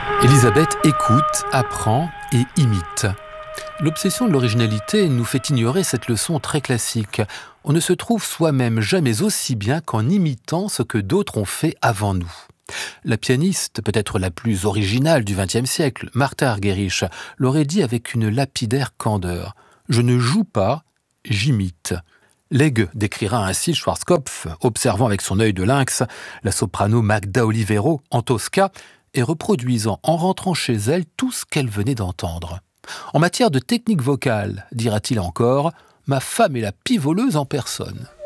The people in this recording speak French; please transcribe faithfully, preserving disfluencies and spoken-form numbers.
Élisabeth écoute, apprend et imite. L'obsession de l'originalité nous fait ignorer cette leçon très classique. On ne se trouve soi-même jamais aussi bien qu'en imitant ce que d'autres ont fait avant nous. La pianiste, peut-être la plus originale du vingtième siècle, Martha Argerich, l'aurait dit avec une lapidaire candeur. « Je ne joue pas, j'imite ». Legge décrira ainsi Schwarzkopf, observant avec son œil de lynx la soprano Magda Olivero en Tosca et reproduisant en rentrant chez elle tout ce qu'elle venait d'entendre. En matière de technique vocale, dira-t-il encore, ma femme est la pivoleuse en personne.